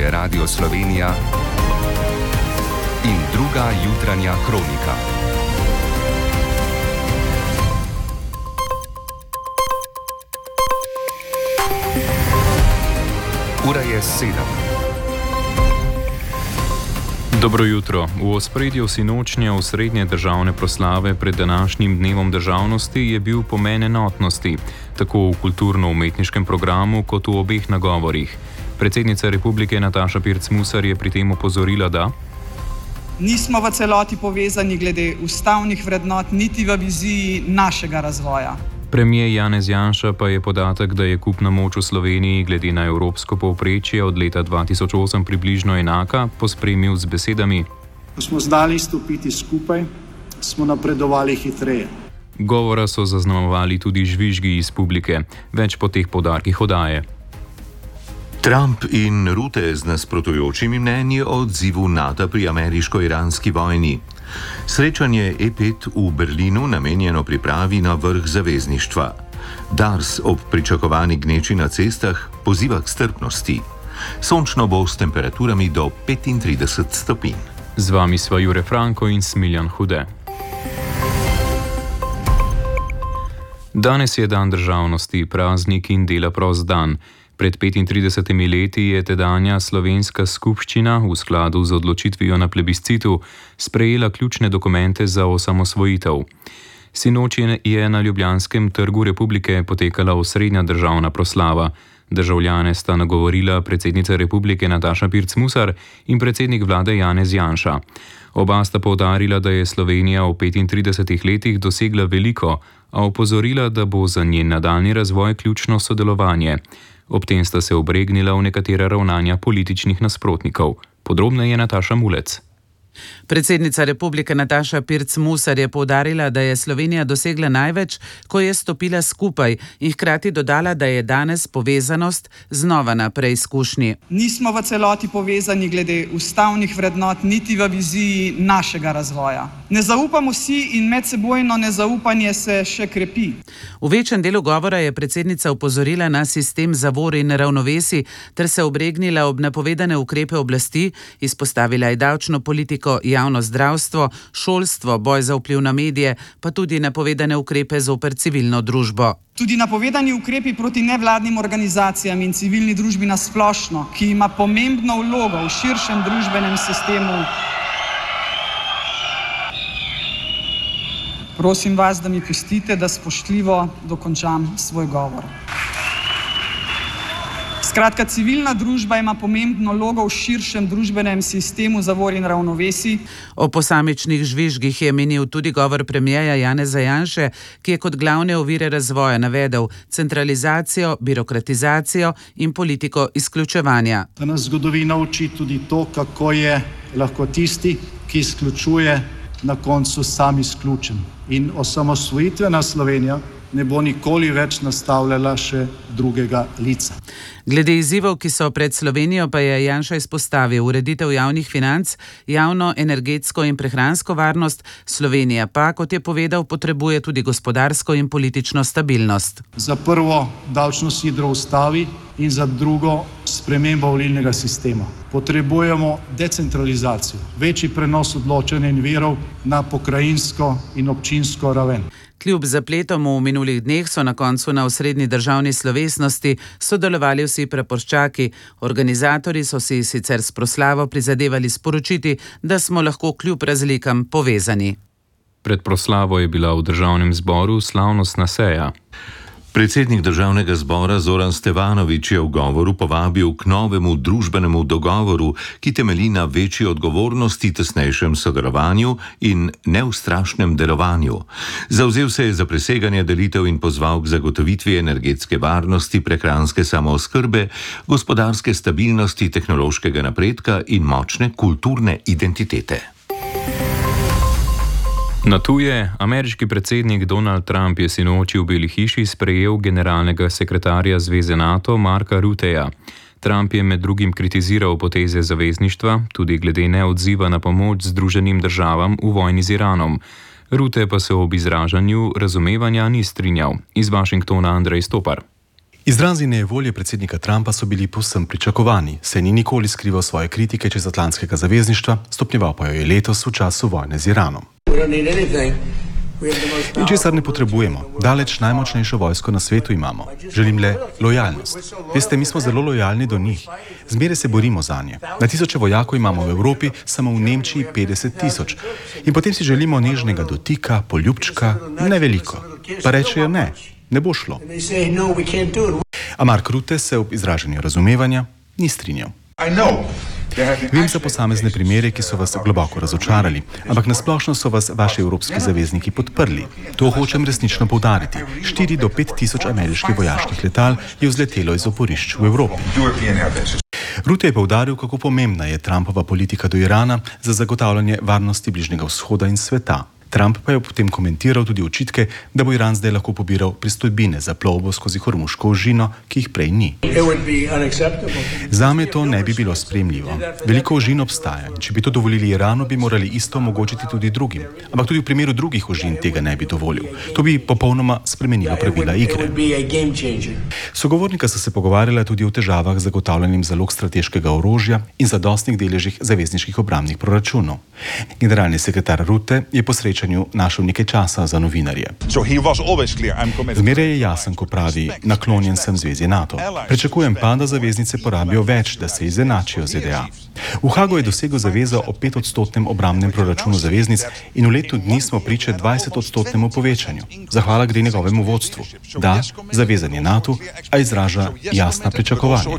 je Radio Slovenija in druga jutranja kronika. Ura je 7. Dobro jutro. V ospredju sinočnje osrednje državne proslave pred današnjim dnevom državnosti je bil pomen enotnosti, tako v kulturno-umetniškem programu kot v obeh nagovorih. Predsednica republike Nataša Pirc Musar je pri tem opozorila, da nismo v celoti povezani glede ustavnih vrednot niti v viziji našega razvoja. Premier Janez Janša pa je podatek, da je kupna moč v Sloveniji glede na evropsko povprečje od leta 2008 približno enaka, pospremil z besedami: Ko smo znali stopiti skupaj, smo napredovali hitreje. Govora so zaznamovali tudi žvižgi iz publike. Več po teh poudarkih oddaje. Trump in Rutte z nasprotujočimi mnenji o odzivu NATO pri ameriško-iranski vojni. Srečanje E5 v Berlinu namenjeno pripravi na vrh zavezništva. Dars ob pričakovani gneči na cestah poziva k strpnosti. Sončno bo s temperaturami do 35 stopinj. Z vami sva Jure Franko in Smiljan Hude. Danes je dan državnosti, praznik in dela prost dan. Pred 35 leti je tedanja slovenska skupščina v skladu z odločitvijo na plebiscitu sprejela ključne dokumente za osamosvojitev. Sinoči je na Ljubljanskem trgu Republike potekala osrednja državna proslava. Državljane sta nagovorila predsednica republike Nataša Pirc Musar in predsednik vlade Janez Janša. Oba sta poudarila, da je Slovenija v 35 letih dosegla veliko, a opozorila, da bo za njen nadaljnji razvoj ključno sodelovanje. Ob tem sta se obregnila v nekatera ravnanja političnih nasprotnikov. Podrobneje Nataša Mulec. Predsednica republike Nataša Pirc Musar je poudarila, da je Slovenija dosegla največ, ko je stopila skupaj, in hkrati dodala, da je danes povezanost znova na preizkušnji. Nismo v celoti povezani glede ustavnih vrednot niti v viziji našega razvoja. Ne zaupamo si in medsebojno nezaupanje se še krepi. V večjem delu govora je predsednica opozorila na sistem zavor in ravnovesij ter se obregnila ob napovedane ukrepe oblasti, izpostavila je davčno politiko, javno zdravstvo, šolstvo, boj za vpliv na medije, pa tudi napovedane ukrepe zoper civilno družbo. Tudi napovedani ukrepi proti nevladnim organizacijam in civilni družbi na splošno, ki ima pomembno vlogo v širšem družbenem sistemu. Prosim vas, da mi pustite, da spoštljivo dokončam svoj govor. Skratka, civilna družba ima pomembno vlogo v širšem družbenem sistemu zavor in ravnovesij. O posamičnih žvižgih je menil tudi govor premierja Janeza Janše, ki je kot glavne ovire razvoja navedel centralizacijo, birokratizacijo in politiko izključevanja. Da nas zgodovina uči tudi to, kako je lahko tisti, ki izključuje, na koncu sam izključen. In osamosvojitvena Slovenija ne bo nikoli več nastavljala še drugega lica. Glede izzivov, ki so pred Slovenijo, pa je Janša izpostavil ureditev javnih financ, javno, energetsko in prehransko varnost. Slovenija pa, kot je povedal, potrebuje tudi gospodarsko in politično stabilnost. Za prvo davčno sidro v ustavi in za drugo spremembo volilnega sistema. Potrebujemo decentralizacijo, večji prenos odločanja in virov na pokrajinsko in občinsko raven. Kljub zapletom v minulih dneh so na koncu na osrednji državni slovesnosti sodelovali vsi praporščaki. Organizatorji so si sicer s proslavo prizadevali sporočiti, da smo lahko kljub razlikam povezani. Pred proslavo je bila v državnem zboru slavnostna seja. Predsednik državnega zbora Zoran Stevanović je v govoru povabil k novemu družbenemu dogovoru, ki temelji na večji odgovornosti, tesnejšem sodelovanju in neustrašnem delovanju. Zavzel se je za preseganje delitev in pozval k zagotovitvi energetske varnosti, prehranske samooskrbe, gospodarske stabilnosti, tehnološkega napredka in močne kulturne identitete. Na tuje, ameriški predsednik Donald Trump je sinoči v Beli hiši sprejel generalnega sekretarja Zveze NATO Marka Rutteja. Trump je med drugim kritiziral poteze zavezništva, tudi glede neodziva na pomoč Združenim državam v vojni z Iranom. Rutte pa se ob izražanju razumevanja ni strinjal. Iz Washingtona Andrej Stopar. Izrazi nejevolje predsednika Trumpa so bili povsem pričakovani, saj ni nikoli skrival svoje kritike čezatlantskega zavezništva, stopnjeval pa jo je letos v času vojne z Iranom. In česar ne potrebujemo, daleč najmočnejšo vojsko na svetu imamo. Želim le lojalnost. Veste, mi smo zelo lojalni do njih. Zmeraj se borimo za nje. Na tisoče vojakov imamo v Evropi, samo v Nemčiji 50 000. In potem si želimo nežnega dotika, poljubčka, ne veliko. Pa rečejo ne bo šlo. A Mark Rutte se ob izražanju razumevanja ni strinjal. Vem za posamezne primere, ki so vas globoko razočarali, ampak nasplošno so vas vaši evropski zavezniki podprli. To hočem resnično poudariti. 4 do 5 tisoč ameriških vojaških letal je vzletelo iz oporišč v Evropi. Rutte je poudaril, kako pomembna je Trumpova politika do Irana za zagotavljanje varnosti Bližnjega vzhoda in sveta. Trump pa je potem komentiral tudi očitke, da bo Iran zdaj lahko pobiral pristojbine za plovbo skozi Hormuško ožino, ki jih prej ni. Zame to ne bi bilo sprejemljivo. Veliko ožin obstaja in če bi to dovolili Iranu, bi morali isto omogočiti tudi drugim. Ampak tudi v primeru drugih ožin tega ne bi dovolil. To bi popolnoma spremenilo pravila igre. Sogovornika so se pogovarjala tudi o težavah z zagotavljanjem zalog strateškega orožja in zadostnih deležih zavezniških obrambnih proračunov. Generalni sekretar Rutte je po srečanju našel nekaj časa za novinarje. Zmeraj je jasen, ko pravi, naklonjen sem zvezi NATO. Pričakujem pa, da zaveznice porabijo več, da se izenačijo ZDA. V Hagu je dosegel zavezo o 5-odstotnem obrambnem proračunu zaveznic in v letu dni smo priče 20-odstotnemu povečanju. Zahvala gre njegovemu vodstvu. Da, zavezan je NATO, a izraža jasna pričakovanja.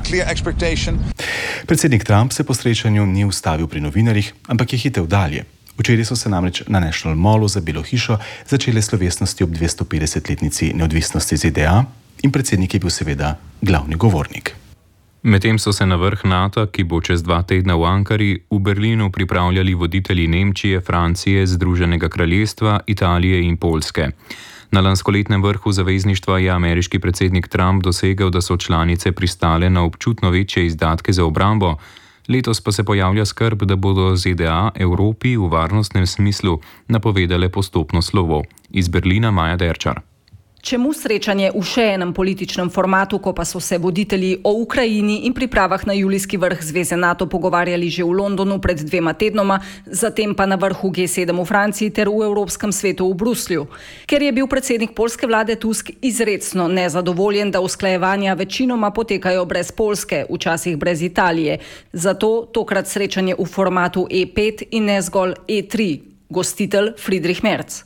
Predsednik Trump se po srečanju ni ustavil pri novinarjih, ampak je hitel dalje. Včeraj so se namreč na National Mallu za Belo hišo začele slovesnosti ob 250-letnici neodvisnosti ZDA in predsednik je bil seveda glavni govornik. Medtem so se na vrh NATO, ki bo čez 2 tedna v Ankari, v Berlinu pripravljali voditelji Nemčije, Francije, Združenega kraljestva, Italije in Poljske. Na lanskoletnem vrhu zavezništva je ameriški predsednik Trump dosegel, da so članice pristale na občutno večje izdatke za obrambo. Letos pa se pojavlja skrb, da bodo ZDA Evropi v varnostnem smislu napovedale postopno slovo. Iz Berlina Maja Derčar. Čemu srečanje v še enem političnem formatu, ko pa so se voditelji o Ukrajini in pripravah na julijski vrh Zveze NATO pogovarjali že v Londonu pred 2 tednoma, zatem pa na vrhu G7 v Franciji ter v Evropskem svetu v Bruslju. Ker je bil predsednik poljske vlade Tusk izrecno nezadovoljen, da usklajevanja večinoma potekajo brez Poljske, včasih brez Italije. Zato tokrat srečanje v formatu E5 in ne zgolj E3. Gostitelj Friedrich Merz.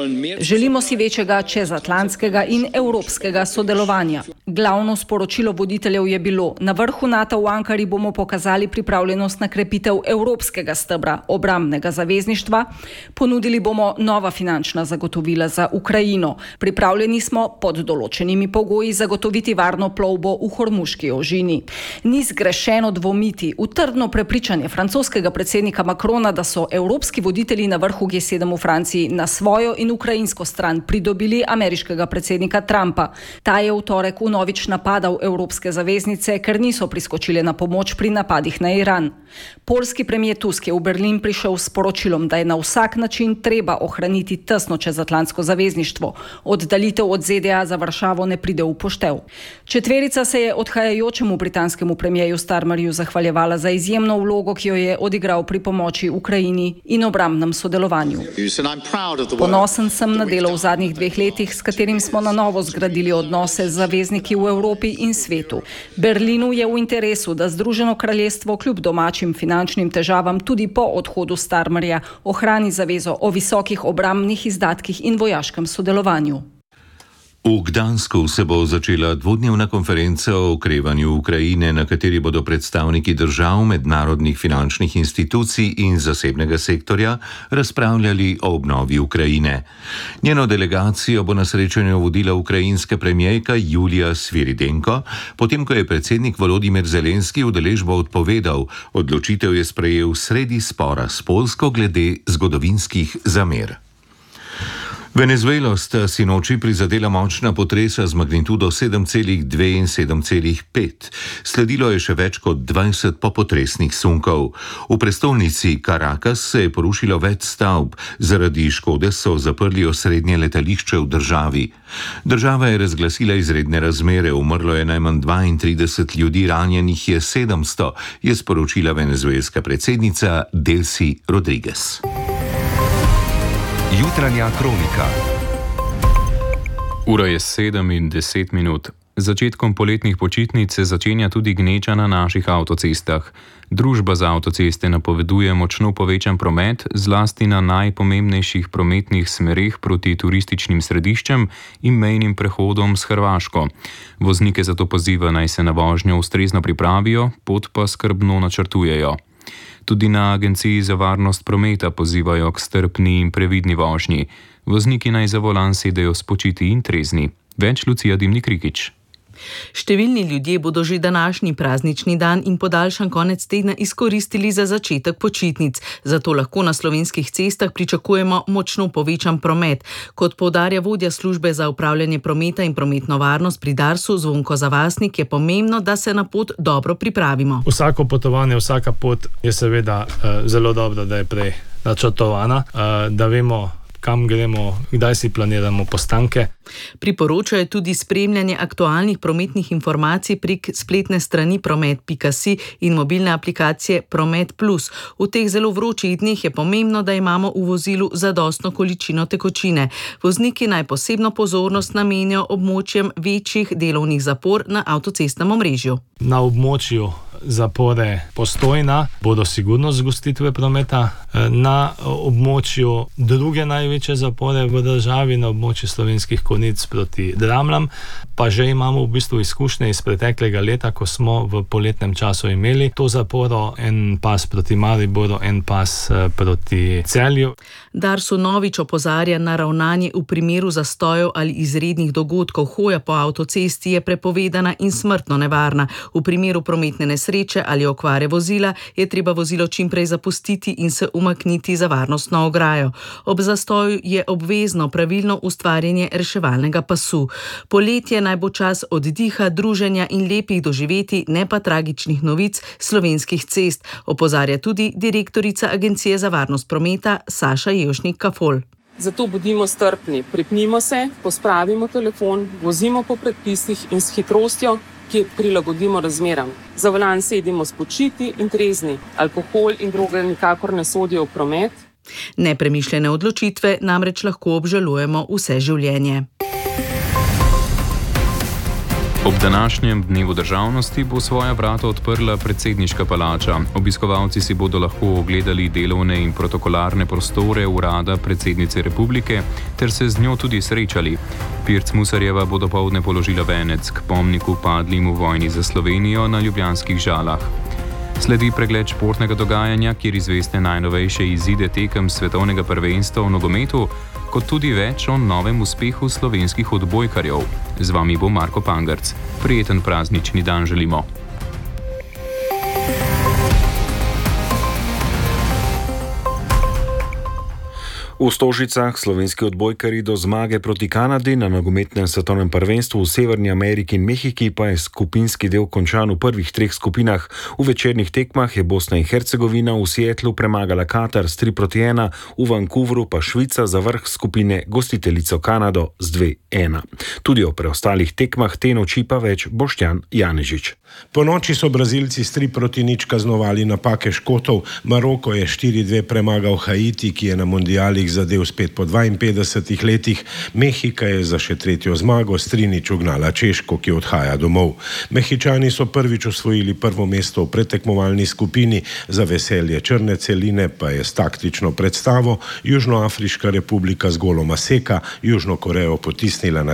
Želimo si večjega čezatlantskega in evropskega sodelovanja. Glavno sporočilo voditeljev je bilo: na vrhu NATO v Ankari bomo pokazali pripravljenost na krepitev evropskega stebra obrambnega zavezništva, ponudili bomo nova finančna zagotovila za Ukrajino. Pripravljeni smo pod določenimi pogoji zagotoviti varno plovbo v Hormuški ožini. Ni zgrešeno dvomiti v trdno prepričanje francoskega predsednika Macrona, da so evropski voditelji na vrhu G7 v Franciji na svojo in ukrajinsko stran pridobili ameriškega predsednika Trumpa. Ta je v torek vnovič napadal evropske zaveznice, ker niso priskočile na pomoč pri napadih na Iran. Poljski premijer Tusk je v Berlin prišel s sporočilom, da je na vsak način treba ohraniti tesno čezatlantsko zavezništvo. Oddaljitev od ZDA za Varšavo ne pride v poštev. Četverica se je odhajajočemu britanskemu premijeju Starmerju zahvaljevala za izjemno vlogo, ki jo je odigral pri pomoči Ukrajini in obrambnem sodelovanju. Ponosen sem na delo v zadnjih 2 letih, s katerim smo na novo zgradili odnose z zavezniki v Evropi in svetu. Berlinu je v interesu, da Združeno kraljestvo kljub domačim finančnim težavam tudi po odhodu Starmerja ohrani zavezo o visokih obrambnih izdatkih in vojaškem sodelovanju. V Gdansku se bo začela dvodnevna konferenca o okrevanju Ukrajine, na kateri bodo predstavniki držav, mednarodnih finančnih institucij in zasebnega sektorja razpravljali o obnovi Ukrajine. Njeno delegacijo bo na srečanju vodila ukrajinska premijerka Julija Sviridenko, potem ko je predsednik Volodimir Zelenski udeležbo odpovedal. Odločitev je sprejel sredi spora s Poljsko glede zgodovinskih zamer. Venezuelo sta sinoči prizadela močna potresa z magnitudo 7,2 in 7,5. Sledilo je še več kot 20 popotresnih sunkov. V prestolnici Caracas se je porušilo več stavb. Zaradi škode so zaprli osrednje letališče v državi. Država je razglasila izredne razmere, umrlo je najmanj 32 ljudi, ranjenih je 700, je sporočila venezuelska predsednica Delcy Rodriguez. Jutranja kronika. Ura je 7:10. Z začetkom poletnih počitnic se začenja tudi gneča na naših avtocestah. Družba za avtoceste napoveduje močno povečan promet, zlasti na najpomembnejših prometnih smereh proti turističnim središčem in mejnim prehodom s Hrvaško. Voznike zato poziva, naj se na vožnjo ustrezno pripravijo, pot pa skrbno načrtujejo. Tudi na Agenciji za varnost prometa pozivajo k strpni in previdni vožnji. Vozniki naj za volan sedejo spočiti in trezni. Več Lucija Dimnik-Rikić. Številni ljudje bodo že današnji praznični dan in podaljšan konec tedna izkoristili za začetek počitnic, zato lahko na slovenskih cestah pričakujemo močno povečan promet. Kot poudarja vodja službe za upravljanje prometa in prometno varnost pri Darsu Zvonko Zavasnik, je pomembno, da se na pot dobro pripravimo. Vsako potovanje, vsaka pot je seveda zelo dobro, da je prej načrtovana, da vemo, kam gremo, kdaj si planiramo postanke. Priporočajo tudi spremljanje aktualnih prometnih informacij prek spletne strani promet.si in mobilne aplikacije Promet Plus. V teh zelo vročih dneh je pomembno, da imamo v vozilu zadostno količino tekočine. Vozniki naj posebno pozornost namenijo območjem večjih delovnih zapor na avtocestnem omrežju. Na območju zapore Postojna bodo sigurno zgostitve prometa, na območju druge največje zapore v državi, na območju Slovenskih Konjic proti Dramljam, pa že imamo v bistvu izkušnje iz preteklega leta, ko smo v poletnem času imeli to zaporo, en pas proti Mariboru, en pas proti Celju. Darsu novič opozarja na ravnanje v primeru zastojev ali izrednih dogodkov. Hoja po avtocesti je prepovedana in smrtno nevarna. V primeru prometne nesreče ali okvare vozila je treba vozilo čimprej zapustiti in se umakniti za varnostno ograjo. Ob zastoju je obvezno pravilno ustvarjanje reševalnega pasu. Poletje naj bo čas oddiha, druženja in lepih doživetij, ne pa tragičnih novic slovenskih cest, opozarja tudi direktorica Agencije za varnost prometa Saša Jevšnik-Kafol. Zato bodimo strpni, pripnimo se, pospravimo telefon, vozimo po predpisih in s hitrostjo, ki prilagodimo razmeram. Za volan sedimo spočiti in trezni. Alkohol in droge nikakor ne sodijo v promet. Nepremišljene odločitve namreč lahko obžalujemo vse življenje. Ob današnjem dnevu državnosti bo svoja vrata odprla predsedniška palača. Obiskovalci si bodo lahko ogledali delovne in protokolarne prostore urada predsednice republike ter se z njo tudi srečali. Pirc Musarjeva bo dopoldne položila venec k pomniku padlim v vojni za Slovenijo na ljubljanskih Žalah. Sledi pregled športnega dogajanja, kjer izveste najnovejše izide tekem svetovnega prvenstva v nogometu, kot tudi več o novem uspehu slovenskih odbojkarjev. Z vami bo Marko Pangarc. Prijeten praznični dan želimo. V Stožicah slovenski odbojkarji do zmage proti Kanadi na nogometnem svetovnem prvenstvu v Severni Ameriki in Mehiki pa je skupinski del končan v prvih treh skupinah. V večernih tekmah je Bosna in Hercegovina v Seattlu premagala Katar s 3-1, v Vancouveru pa Švica za vrh skupine gostiteljico Kanado z 2-1. Tudi o preostalih tekmah te noči pa več Boštjan Janežič. Po noči so Brazilci s 3-0 kaznovali napake Škotov. Maroko je 4-2 premagal Haiti, ki je na mundialih zadev spet po 52 letih. Mehika je za še tretjo zmago s 3-0 ugnala Češko, ki odhaja domov. Mehičani so prvič osvojili prvo mesto v predtekmovalni skupini, za veselje črne celine pa je s taktično predstavo Južnoafriška republika z goloma Seka Južno Korejo potisnila na